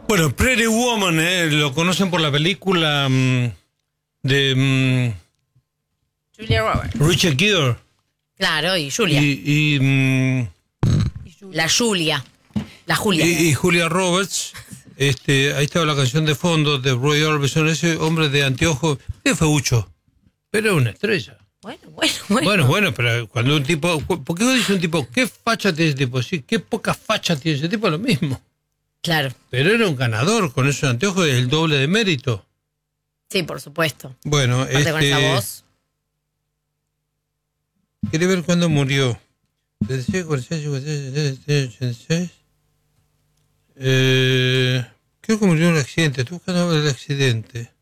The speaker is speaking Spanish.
Bueno, Pretty Woman, lo conocen por la película de Julia Roberts. Richard Gere. Claro, y Julia. La Julia. La Julia. Y Julia Roberts. Ahí estaba la canción de fondo de Roy Orbison, ese hombre de anteojos, qué feucho, pero una estrella. Bueno, pero cuando un tipo, ¿por qué dice un tipo, qué facha tiene ese tipo? Sí, qué poca facha tiene ese tipo, lo mismo. Claro. Pero era un ganador, con esos anteojos el doble de mérito. Sí, por supuesto. Bueno, con esa voz. ¿Quiere ver cuándo murió? 36, 46, 86. Creo que murió en un accidente. Estoy buscando el accidente.